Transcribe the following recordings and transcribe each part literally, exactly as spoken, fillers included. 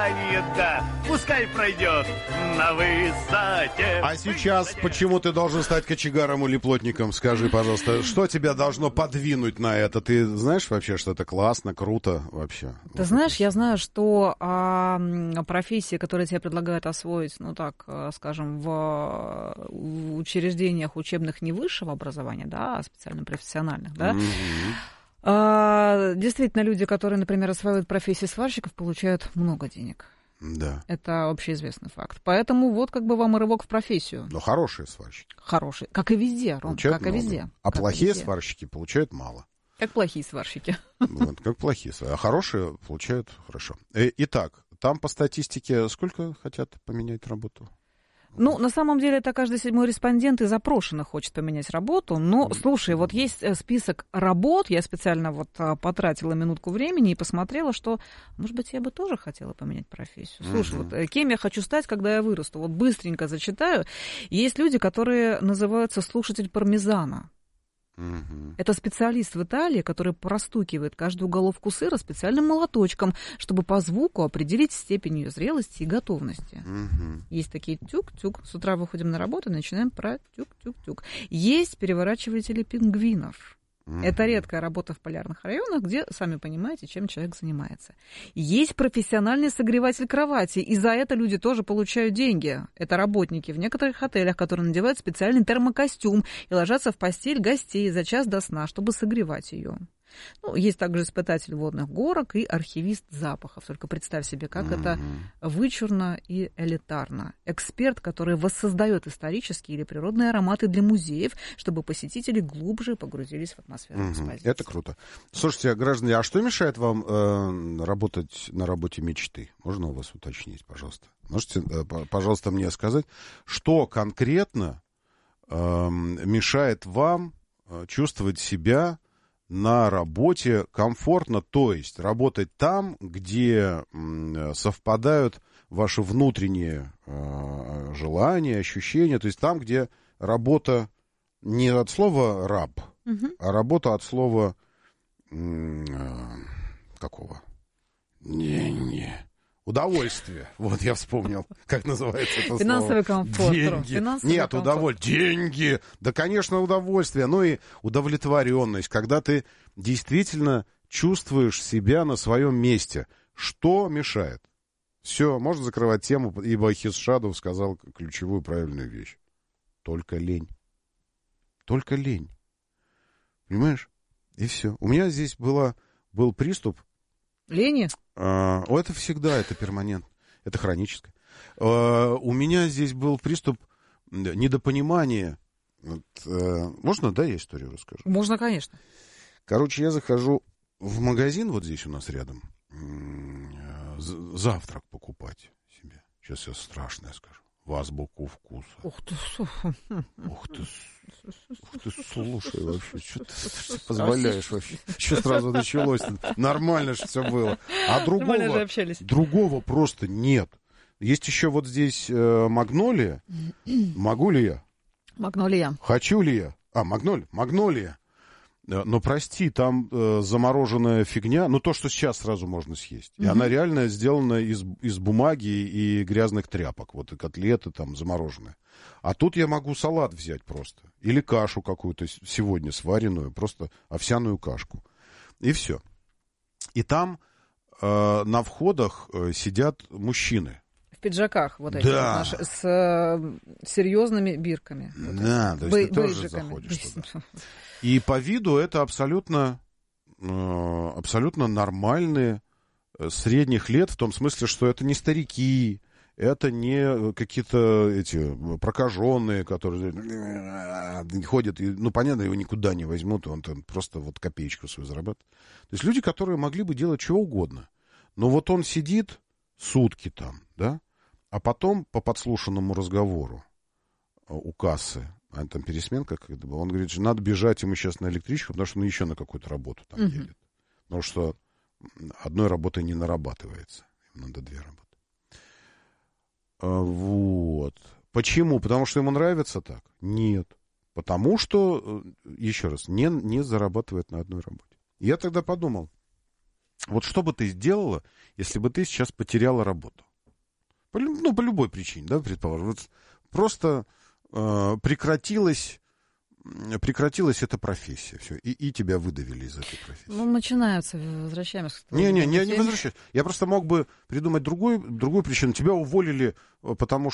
испытание, да, пускай пройдет на высоте. А сейчас почему ты должен стать кочегаром или плотником? Скажи, пожалуйста, что тебя должно подвинуть на это? Ты знаешь вообще, что это классно, круто вообще? Ты знаешь, я знаю, что а, профессии, которые тебе предлагают освоить, ну так, скажем, в учреждениях учебных не высшего образования, да, а специально профессиональных, да, mm-hmm. а, действительно, люди, которые, например, осваивают профессию сварщиков, получают много денег. Да. Это общеизвестный факт. Поэтому вот как бы вам и рывок в профессию. Но хорошие сварщики. Хорошие. Как и везде, Ром, получают как много. и везде. А как плохие везде. сварщики получают мало. Как плохие сварщики. Вот, как плохие сварщики. А хорошие получают хорошо. Итак, там по статистике сколько хотят поменять работу? Ну, на самом деле, это каждый седьмой респондент и запрошенных хочет поменять работу. Но, слушай, вот есть список работ, я специально вот потратила минутку времени и посмотрела, что, может быть, я бы тоже хотела поменять профессию. Слушай, uh-huh. вот кем я хочу стать, когда я вырасту? Вот быстренько зачитаю. Есть люди, которые называются слушатель пармезана. Угу. Это специалист в Италии, который простукивает каждую головку сыра специальным молоточком, чтобы по звуку определить степень ее зрелости и готовности. Угу. Есть такие тюк-тюк. С утра выходим на работу и начинаем про тюк-тюк-тюк. Есть переворачиватели пингвинов. Mm-hmm. Это редкая работа в полярных районах, где, сами понимаете, чем человек занимается. Есть профессиональный согреватель кровати, и за это люди тоже получают деньги. Это работники в некоторых отелях, которые надевают специальный термокостюм и ложатся в постель гостей за час до сна, чтобы согревать ее. Ну, есть также испытатель водных горок и архивист запахов. Только представь себе, как mm-hmm. это вычурно и элитарно. Эксперт, который воссоздает исторические или природные ароматы для музеев, чтобы посетители глубже погрузились в атмосферу mm-hmm. экспозиции. Это круто. Слушайте, граждане, а что мешает вам э, работать на работе мечты? Можно у вас уточнить, пожалуйста? Можете, э, пожалуйста, мне сказать, что конкретно э, мешает вам э, чувствовать себя на работе комфортно, то есть работать там, где совпадают ваши внутренние э, желания, ощущения, то есть там, где работа не от слова раб, угу. а работа от слова э, какого? Не-не. Удовольствие. Вот я вспомнил, как называется это Финансовый слово. комфорт. Деньги. Финансовый Нет, комфорт. удовольствие. Деньги. Да, конечно, удовольствие. Ну и удовлетворенность, когда ты действительно чувствуешь себя на своем месте. Что мешает? Все, можно закрывать тему, ибо Хисшадов сказал ключевую правильную вещь. Только лень. Только лень. Понимаешь? И все. У меня здесь было, был приступ. Лени? А, это всегда, это перманент, это хроническое. А, у меня здесь был приступ недопонимания. Вот, а, можно, да, я историю расскажу? Можно, конечно. Короче, я захожу в магазин, вот здесь у нас рядом, завтрак покупать себе. Сейчас я страшное скажу. В азбуку вкуса. Ух ты, ух ты, ух ты, слушай, вообще, что ты, что ты позволяешь вообще? Что сразу началось? Нормально же все было. А другого, другого просто нет. Есть еще вот здесь э, магнолия. Могу ли я? Магнолия. Хочу ли я? А, магнолия, магнолия. Но прости, там э, замороженная фигня, ну то, что сейчас сразу можно съесть. И mm-hmm. она реально сделана из, из бумаги и грязных тряпок. Вот и котлеты там замороженные. А тут я могу салат взять просто. Или кашу какую-то сегодня сваренную, просто овсяную кашку. И все. И там э, на входах э, сидят мужчины. В пиджаках вот эти да. вот наши, с э, серьезными бирками. Вот да, то есть Бей- ты тоже бейджиками. Заходишь туда. И по виду это абсолютно, э, абсолютно нормальные э, средних лет, в том смысле, что это не старики, это не какие-то эти прокаженные, которые ходят, и, ну, понятно, его никуда не возьмут, он там просто вот копеечку свою зарабатывает. То есть люди, которые могли бы делать что угодно. Но вот он сидит сутки там, да, а потом по подслушанному разговору у кассы, а там пересменка, когда была, он говорит, что надо бежать ему сейчас на электричку, потому что он еще на какую-то работу там uh-huh. едет. Потому что одной работой не нарабатывается. Им надо две работы. А, вот. Почему? Потому что ему нравится так? Нет. Потому что, еще раз, не, не зарабатывает на одной работе. Я тогда подумал, Вот что бы ты сделала, если бы ты сейчас потеряла работу? По, ну, по любой причине, да, предположим. Вот просто э, прекратилась, прекратилась эта профессия, все, и, и тебя выдавили из этой профессии. Ну, начинаются, возвращаемся. Не-не, я не возвращаюсь. Я просто мог бы придумать другой, другую причину. Тебя уволили, потому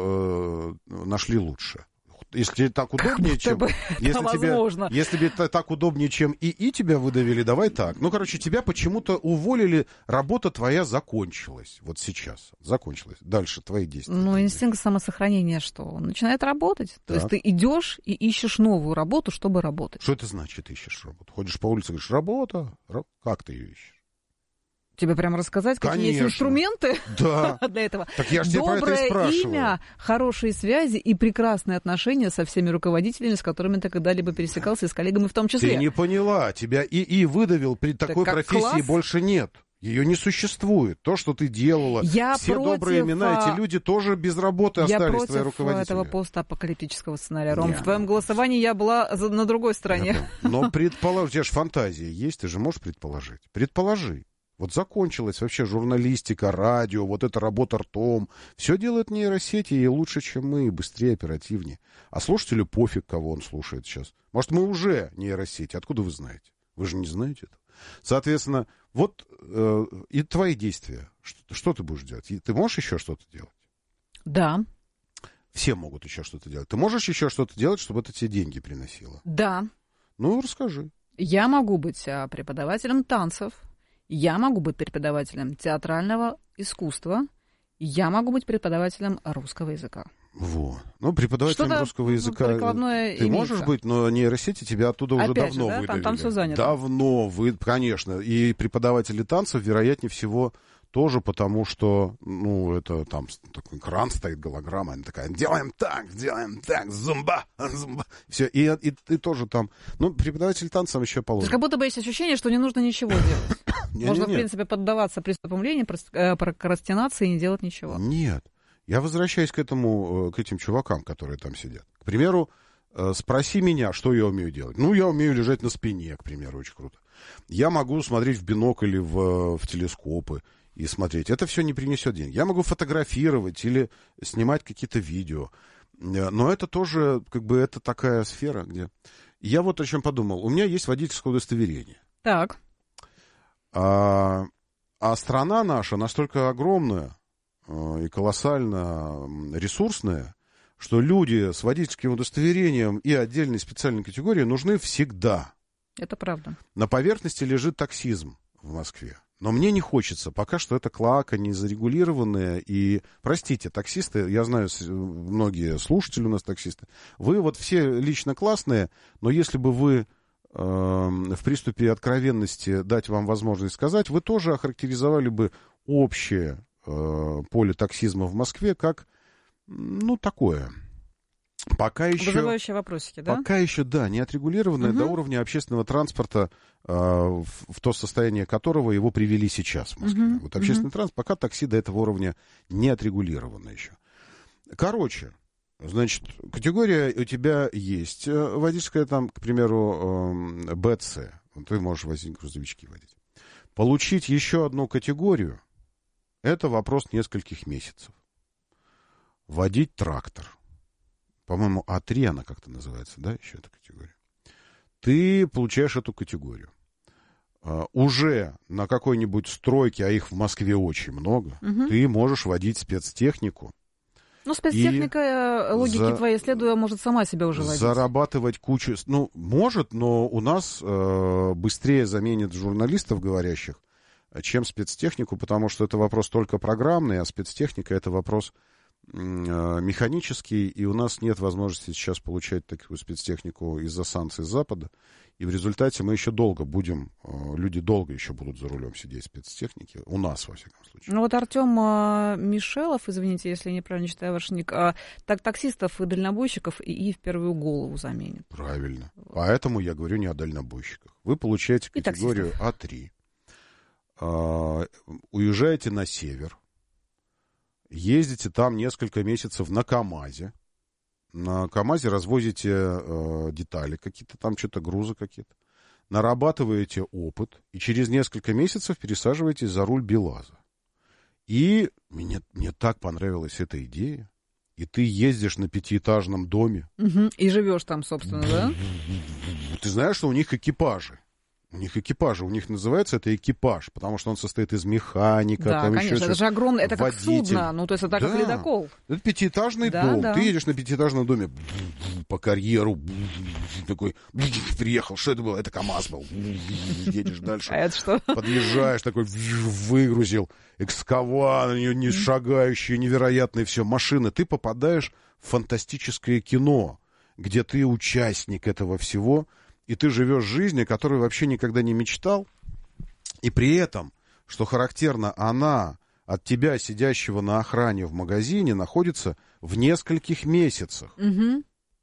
что э, нашли лучше. Если тебе так удобнее, чем... Если тебе, если тебе так удобнее, чем и, и тебя выдавили, давай так. Ну, короче, тебя почему-то уволили, работа твоя закончилась. Вот сейчас. Закончилась. Дальше твои действия. Ну, инстинкт самосохранения что? Он начинает работать. Так. То есть ты идешь и ищешь новую работу, чтобы работать. Что это значит, ищешь работу? Ходишь по улице и говоришь, работа? Как ты ее ищешь? Тебе прямо рассказать, какие Конечно. Есть инструменты да. для этого? Так я же тебя Доброе про это и спрашиваю. Имя, хорошие связи и прекрасные отношения со всеми руководителями, с которыми ты когда-либо пересекался, и с коллегами в том числе. Ты не поняла. Тебя ИИ выдавил, при такой профессии класс? Больше нет. Ее не существует. То, что ты делала, я все против, добрые имена, эти люди тоже без работы я остались, твои руководители. Я против этого постапокалиптического сценария. Ром, в твоем голосовании я была на другой стороне. Но предположи, у тебя же фантазия есть, ты же можешь предположить. Предположи. Вот закончилась вообще журналистика, радио, вот эта работа ртом. Все делает нейросети и лучше, чем мы, и быстрее, оперативнее. А слушателю пофиг, кого он слушает сейчас. Может, мы уже нейросети. Откуда вы знаете? Вы же не знаете этого. Соответственно, вот э, и твои действия. Что, что ты будешь делать? Ты можешь еще что-то делать? Да. Все могут еще что-то делать. Ты можешь еще что-то делать, чтобы это тебе деньги приносило? Да. Ну, расскажи. Я могу быть преподавателем танцев. Я могу быть преподавателем театрального искусства. Я могу быть преподавателем русского языка. Вот. Ну, преподавателем Что-то русского языка ты имеется. Можешь быть, но нейросети тебя оттуда уже Опять давно же, да? выдавили. Там, там все занято. Давно, вы, конечно. И преподаватели танцев, вероятнее всего, тоже потому, что, ну, это там такой экран стоит, голограмма, она такая, делаем так, делаем так, зумба, зумба. Все, и, и ты тоже там. Ну, преподаватель танцев еще положено. Как будто бы есть ощущение, что не нужно ничего делать. Можно, в принципе, поддаваться приступам лени, прокрастинации и не делать ничего. Нет. Я возвращаюсь к этому, к этим чувакам, которые там сидят. К примеру, спроси меня, что я умею делать. Ну, я умею лежать на спине, к примеру, очень круто. Я могу смотреть в бинокль или в, в телескопы и смотреть. Это все не принесет денег. Я могу фотографировать или снимать какие-то видео. Но это тоже, как бы, это такая сфера, где... Я вот о чем подумал. У меня есть водительское удостоверение. Так. А, а страна наша настолько огромная и колоссально ресурсная, что люди с водительским удостоверением и отдельной специальной категорией нужны всегда. Это правда. На поверхности лежит таксизм в Москве. Но мне не хочется. Пока что это клоака не зарегулированная. И, простите, таксисты, я знаю, многие слушатели у нас таксисты, вы вот все лично классные, но если бы вы э, в приступе откровенности дать вам возможность сказать, вы тоже охарактеризовали бы общее э, поле таксизма в Москве как, ну, такое... Пока еще, вызывающие вопросики, да? Пока еще, да, не отрегулированное угу. до уровня общественного транспорта, э, в, в то состояние которого его привели сейчас в Москве. Угу. Вот общественный угу. транспорт, пока такси до этого уровня не отрегулировано еще. Короче, значит, категория у тебя есть водительская, там, к примеру, э, бэ цэ. Ты можешь возить грузовички водить. Получить еще одну категорию — это вопрос нескольких месяцев. Водить трактор. По-моему, а три она как-то называется, да, еще эта категория. Ты получаешь эту категорию. Uh, уже на какой-нибудь стройке, а их в Москве очень много, угу. ты можешь водить спецтехнику. Ну, спецтехника, логики за... твоей следуя, может сама себя уже водить. Зарабатывать кучу... Ну, может, но у нас uh, быстрее заменит журналистов говорящих, чем спецтехнику, потому что это вопрос только программный, а спецтехника — это вопрос... механический, и у нас нет возможности сейчас получать такую спецтехнику из-за санкций с Запада, и в результате мы еще долго будем, люди долго еще будут за рулем сидеть спецтехники, у нас, во всяком случае. Ну вот Артем а, Мишелов, извините, если я неправильно читаю ваш ник, а, так, таксистов и дальнобойщиков ИИ в первую голову заменит. Правильно. Поэтому я говорю не о дальнобойщиках. Вы получаете категорию а три, а, уезжаете на север, ездите там несколько месяцев на КАМАЗе. На КАМАЗе развозите э, детали какие-то, там что-то грузы какие-то. нарабатываете опыт и через несколько месяцев пересаживаетесь за руль БелАЗа. И мне, мне так понравилась эта идея. И ты ездишь на пятиэтажном доме. Угу. И живешь там, собственно, да? Ты знаешь, что у них экипажи. У них экипажи, у них называется это экипаж, потому что он состоит из механика. Да, там конечно, еще это же огромный, это водитель. как судно, ну, то есть это да. как ледокол. Это пятиэтажный да, дом, да. ты едешь на пятиэтажном доме по карьеру, такой, приехал, что это было? Это КамАЗ был. Едешь дальше, а это что? Подъезжаешь, такой, выгрузил, экскаватор, не шагающий, невероятное все, машины. Ты попадаешь в фантастическое кино, где ты участник этого всего, и ты живешь жизнью, о которой вообще никогда не мечтал. И при этом, что характерно, она от тебя, сидящего на охране в магазине, находится в нескольких месяцах. Угу.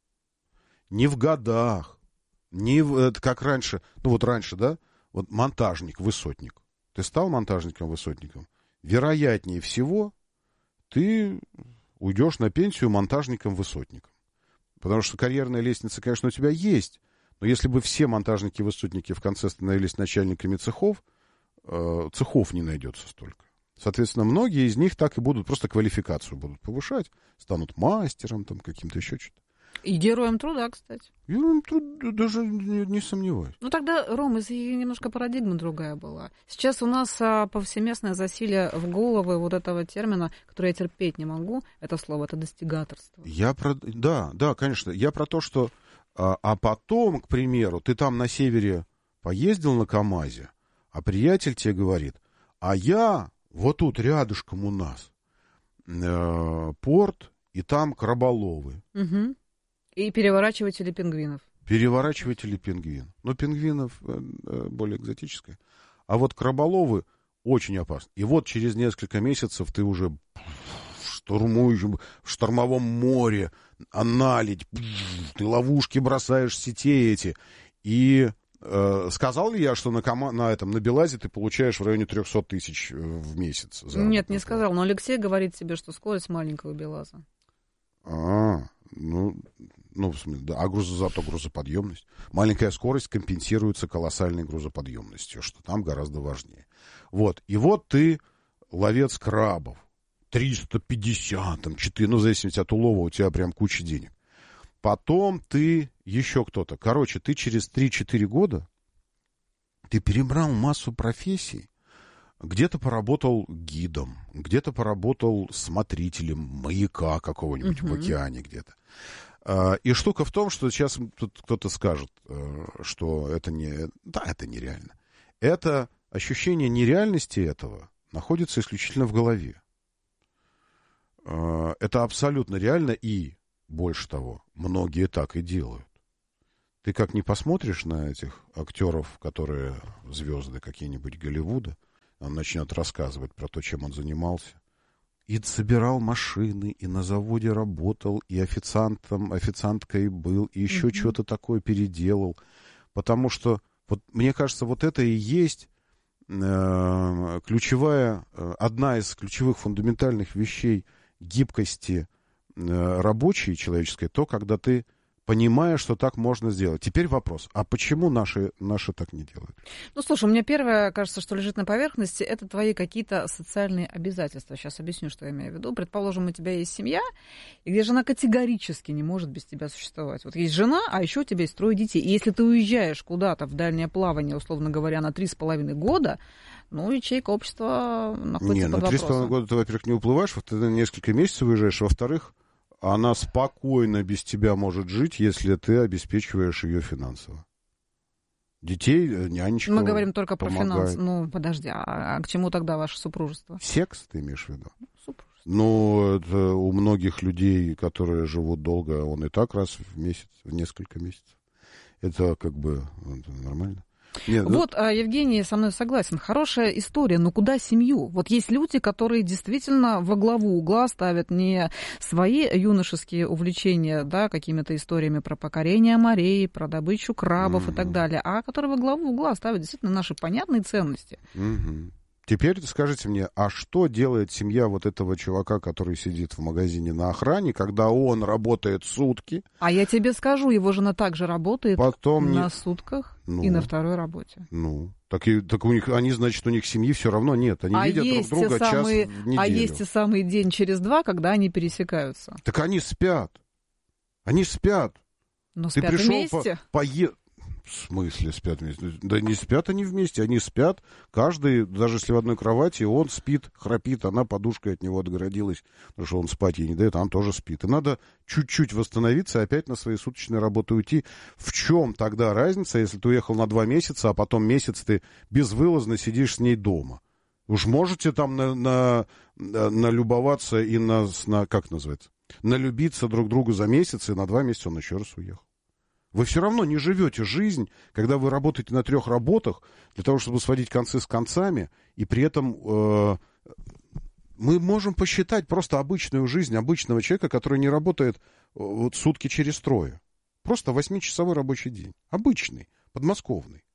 Не в годах, не в, как раньше. Ну вот раньше, да? Вот монтажник, высотник. Ты стал монтажником-высотником? Вероятнее всего, ты уйдешь на пенсию монтажником-высотником. Потому что карьерная лестница, конечно, у тебя есть. Но если бы все монтажники-высотники в конце становились начальниками цехов, э, цехов не найдется столько. Соответственно, многие из них так и будут, просто квалификацию будут повышать, станут мастером, там, каким-то еще что-то. И героем труда, кстати. Героем труда даже не, не сомневаюсь. Ну тогда, Ром, немножко парадигма другая была. Сейчас у нас а, повсеместное засилие в головы вот этого термина, который я терпеть не могу, это слово, это достигаторство. Я про... Да, да, конечно. Я про то, что... А, а потом, к примеру, ты там на севере поездил на КамАЗе, а приятель тебе говорит, а я вот тут рядышком у нас э, порт, и там краболовы. Угу. И переворачиватели пингвинов. Переворачиватели пингвин. Но пингвинов э, э, более экзотическое. А вот краболовы очень опасны. И вот через несколько месяцев ты уже в штурмующем, в штормовом море, наледь, ты ловушки бросаешь, сети эти. И э, сказал ли я, что на, кома- на этом, на БелАЗе ты получаешь в районе триста тысяч в месяц? Нет, не сказал. Но Алексей говорит себе, что скорость маленького БелАЗа. А, ну, ну, в смысле, да, а грузо, зато грузоподъемность. Маленькая скорость компенсируется колоссальной грузоподъемностью, что там гораздо важнее. Вот, и вот ты ловец крабов, триста пятьдесят, там, четыре, ну, в зависимости от улова, у тебя прям куча денег. Потом ты еще кто-то. Короче, ты через три-четыре года, ты перебрал массу профессий. Где-то поработал гидом, где-то поработал смотрителем маяка какого-нибудь uh-huh. в океане где-то. И штука в том, что сейчас тут кто-то скажет, что это не... Да, это нереально. Это ощущение нереальности этого находится исключительно в голове. Это абсолютно реально, и, больше того, многие так и делают. Ты как ни посмотришь на этих актеров, которые звезды какие-нибудь Голливуда, он начнет рассказывать про то, чем он занимался. И собирал машины, и на заводе работал, и официантом, официанткой был, и еще mm-hmm. что-то такое переделал. Потому что, вот, мне кажется, вот это и есть э, ключевая, э, одна из ключевых фундаментальных вещей гибкости э, рабочей, человеческой, то, когда ты понимая, что так можно сделать. Теперь вопрос, а почему наши, наши так не делают? Ну, слушай, у меня первое, кажется, что лежит на поверхности, это твои какие-то социальные обязательства. Сейчас объясню, что я имею в виду. Предположим, у тебя есть семья, и где жена категорически не может без тебя существовать. Вот есть жена, а еще у тебя есть трое детей. И если ты уезжаешь куда-то в дальнее плавание, условно говоря, на три с половиной года, ну, ячейка общества находится не, под вопросом. Не, на три с половиной года ты, во-первых, не уплываешь, ты на несколько месяцев уезжаешь, во-вторых, она спокойно без тебя может жить, если ты обеспечиваешь ее финансово. Детей, нянечка. Мы говорим только помогает. Про финансы. Ну, подожди, а, а к чему тогда ваше супружество? Секс, ты имеешь в виду? Супружество. Ну, это у многих людей, которые живут долго, он и так раз в месяц, в несколько месяцев. Это как бы это нормально. Нет, вот, ну... Евгений со мной согласен. Хорошая история, но куда семью? Вот есть люди, которые действительно во главу угла ставят не свои юношеские увлечения, да, какими-то историями про покорение морей, про добычу крабов mm-hmm. и так далее, а которые во главу угла ставят действительно наши понятные ценности. Mm-hmm. Теперь скажите мне, а что делает семья вот этого чувака, который сидит в магазине на охране, когда он работает сутки? А я тебе скажу, его жена также работает потом на не... сутках ну, и на второй работе. Ну, так, и, так у них, они, значит, у них семьи все равно нет. Они а видят друг друга самые, час в неделю. А есть и самый день через два, когда они пересекаются. Так они спят. Они спят. Но Ты спят пришел вместе? По, по... В смысле спят вместе? Да не спят они вместе, они спят. Каждый, даже если в одной кровати, он спит, храпит, она подушкой от него отгородилась, потому что он спать ей не дает, а он тоже спит. И надо чуть-чуть восстановиться и опять на свои суточные работы уйти. В чем тогда разница, если ты уехал на два месяца, а потом месяц ты безвылазно сидишь с ней дома? Уж можете там на, на, налюбоваться и на, на, как называется, налюбиться друг другу за месяц, и на два месяца он еще раз уехал. Вы все равно не живете жизнь, когда вы работаете на трех работах, для того, чтобы сводить концы с концами, и при этом э, мы можем посчитать просто обычную жизнь обычного человека, который не работает вот, сутки через трое. Просто восьмичасовой рабочий день. Обычный, подмосковный.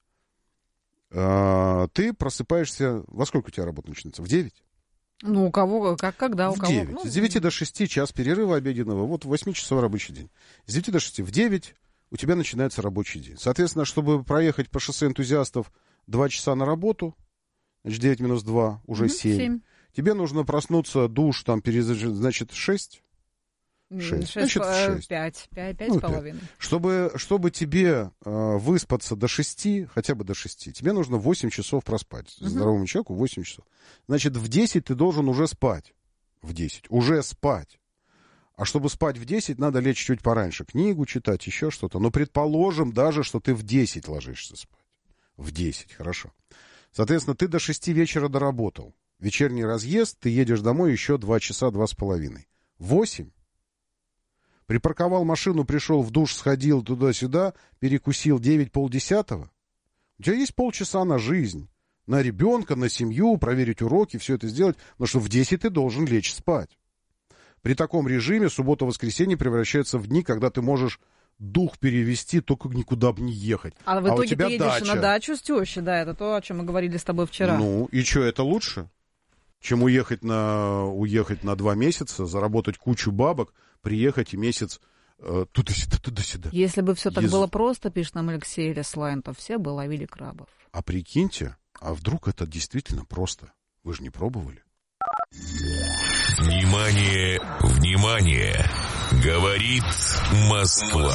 Э, ты просыпаешься... Во сколько у тебя работа начинается? В девять? Ну, у кого, как, когда, у в кого. девять. Ну, с девяти до шести час перерыва обеденного, вот восьмичасовой рабочий день. С девяти до шести. В девять у тебя начинается рабочий день. Соответственно, чтобы проехать по шоссе энтузиастов два часа на работу, значит, девять минус два, уже mm-hmm, семь. семь. Тебе нужно проснуться, душ, там, перезажать, значит, шесть. шесть. Значит, шесть. пять. пять, пять ну, с половиной. Чтобы, чтобы тебе э, выспаться до шести, хотя бы до шести, тебе нужно восемь часов проспать. Mm-hmm. Здоровому человеку восемь часов. Значит, в десять ты должен уже спать. В десять. Уже спать. А чтобы спать в десять, надо лечь чуть пораньше. Книгу читать, еще что-то. Но предположим даже, что ты в десять ложишься спать. В десять, хорошо. Соответственно, ты до шести вечера доработал. Вечерний разъезд, ты едешь домой еще два часа, два с половиной. восемь. Припарковал машину, пришел в душ, сходил туда-сюда, перекусил девять, полдесятого. У тебя есть полчаса на жизнь. На ребенка, на семью, проверить уроки, все это сделать. Потому что в десять ты должен лечь спать. При таком режиме суббота-воскресенье превращается в дни, когда ты можешь дух перевести, только никуда бы не ехать. А в итоге а у тебя ты едешь дача. На дачу с тещей, да, это то, о чем мы говорили с тобой вчера. Ну, и что, это лучше? Чем уехать на, уехать на два месяца, заработать кучу бабок, приехать и месяц э, туда-сюда, туда-сюда. Если бы все так Ез... было просто, пишет нам Алексей Леслайн, то все бы ловили крабов. А прикиньте, а вдруг это действительно просто? Вы же не пробовали? Внимание, внимание! Говорит Москва.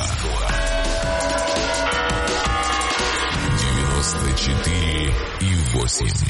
девяносто четыре и восемь.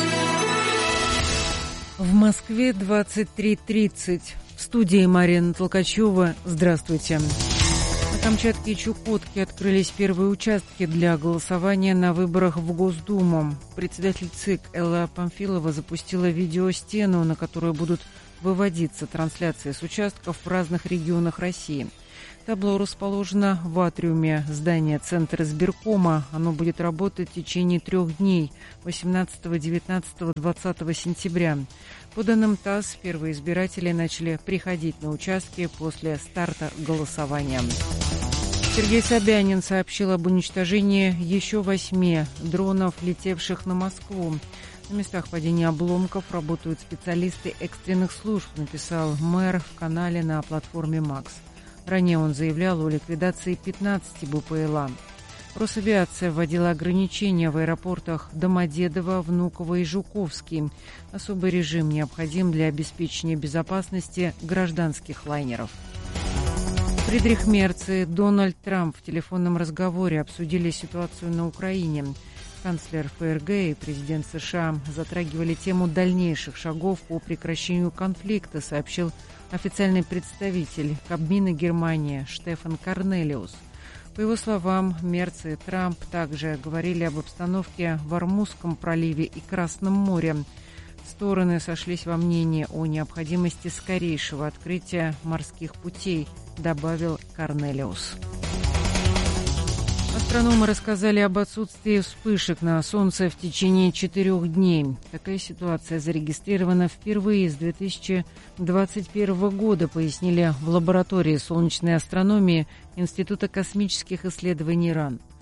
В Москве двадцать три тридцать. В студии Марина Толкачева. Здравствуйте. На Камчатке и Чукотке открылись первые участки для голосования на выборах в Госдуму. Председатель ЦИК Элла Памфилова запустила видеостену, на которую будут выводиться трансляции с участков в разных регионах России. Табло расположено в атриуме здания Центра избиркома. Оно будет работать в течение трех дней – восемнадцатого, девятнадцатого, двадцатого сентября. По данным ТАСС, первые избиратели начали приходить на участки после старта голосования. Сергей Собянин сообщил об уничтожении еще восьми дронов, летевших на Москву. На местах падения обломков работают специалисты экстренных служб, написал мэр в канале на платформе «Макс». Ранее он заявлял о ликвидации пятнадцати БПЛА. Росавиация вводила ограничения в аэропортах Домодедово, Внуково и Жуковский. Особый режим необходим для обеспечения безопасности гражданских лайнеров. Фридрих Мерц и Дональд Трамп в телефонном разговоре обсудили ситуацию на Украине. Канцлер ФРГ и президент США затрагивали тему дальнейших шагов по прекращению конфликта, сообщил официальный представитель Кабмина Германии Штефан Корнелиус. По его словам, Мерц и Трамп также говорили об обстановке в Ормузском проливе и Красном море. Стороны сошлись во мнении о необходимости скорейшего открытия морских путей, добавил Корнелиус. Астрономы рассказали об отсутствии вспышек на Солнце в течение четырех дней. Такая ситуация зарегистрирована впервые с две тысячи двадцать первого года, пояснили в лаборатории солнечной астрономии Института космических исследований РАН.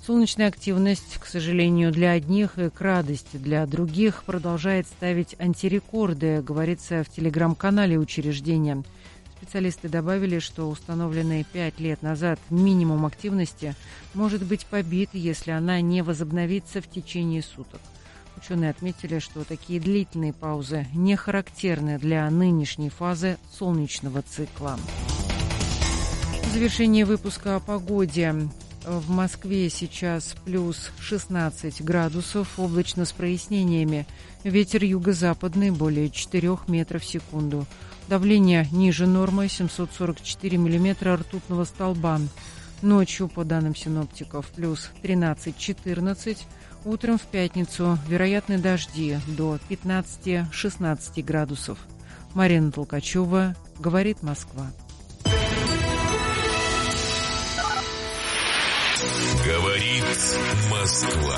Солнечная активность, к сожалению, для одних и к радости для других продолжает ставить антирекорды, говорится в телеграм-канале учреждения. Специалисты добавили, что установленный пять лет назад минимум активности может быть побит, если она не возобновится в течение суток. Ученые отметили, что такие длительные паузы не характерны для нынешней фазы солнечного цикла. В завершении выпуска о погоде. В Москве сейчас плюс шестнадцать градусов, облачно с прояснениями. Ветер юго-западный более четырёх метров в секунду. Давление ниже нормы семьсот сорок четыре миллиметра ртутного столба. Ночью, по данным синоптиков, плюс тринадцать-четырнадцать. Утром в пятницу вероятны дожди до пятнадцать-шестнадцать градусов. Марина Толкачева, говорит Москва. Говорит Москва.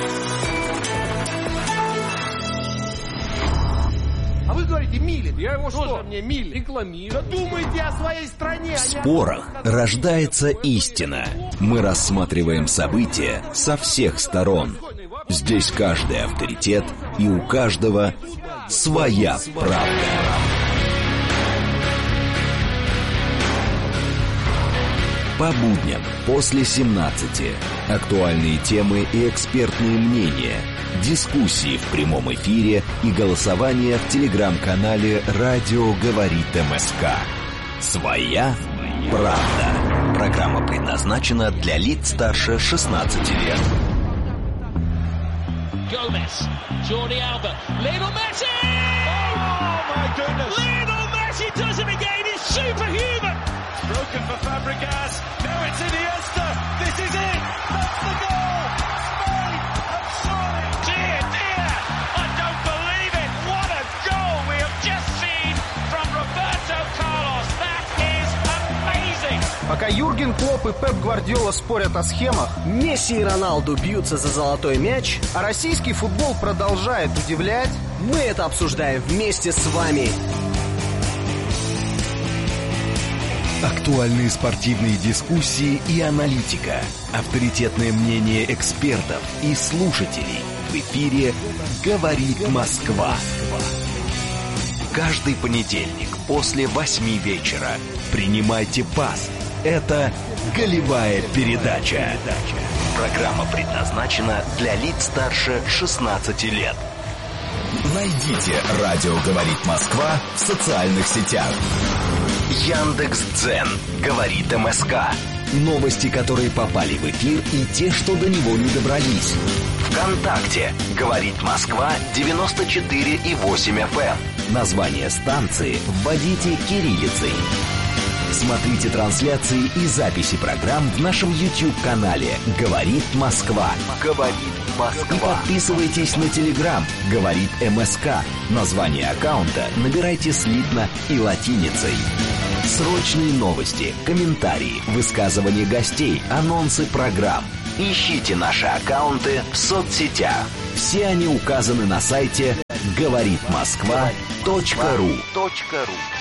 А вы говорите, Милин. Я его что? Мне Милин. Рекламирую. Да думайте о своей стране. В спорах рождается истина. Мы рассматриваем события со всех сторон. Здесь каждый авторитет, и у каждого своя правда. По будням после семнадцати. Актуальные темы и экспертные мнения. Дискуссии в прямом эфире и голосование в телеграм-канале «Радио говорит МСК». Своя правда. Программа предназначена для лиц старше шестнадцати лет. Gomez, Jordi Alba, Lionel Messi! Oh my goodness! Lionel Messi does it again. It's superhuman. Broken for Fabregas. Now it's Iniesta. This is it. That's the goal. Spain have scored. Dear, dear, I don't believe it. What a goal we have just seen from Roberto Carlos. That is amazing. Пока Юрген Клопп и Пеп Гвардиола спорят о схемах, Месси и Роналду бьются за золотой мяч, а российский футбол продолжает удивлять, мы это обсуждаем вместе с вами. Актуальные спортивные дискуссии и аналитика. Авторитетное мнение экспертов и слушателей. В эфире «Говорит Москва». Каждый понедельник после восьми вечера. Принимайте пас. Это «Голевая передача». Программа предназначена для лиц старше шестнадцати лет. Найдите «Радио говорит Москва» в социальных сетях. Яндекс.Дзен говорит МСК. Новости, которые попали в эфир, и те, что до него не добрались. ВКонтакте говорит Москва девяносто четыре и восемь эф эм. Название станции вводите кириллицей. Смотрите трансляции и записи программ в нашем YouTube-канале «Говорит Москва». «Говорит Москва». И подписывайтесь на Telegram «Говорит МСК». Название аккаунта набирайте слитно и латиницей. Срочные новости, комментарии, высказывания гостей, анонсы программ. Ищите наши аккаунты в соцсетях. Все они указаны на сайте говорит москва точка ру.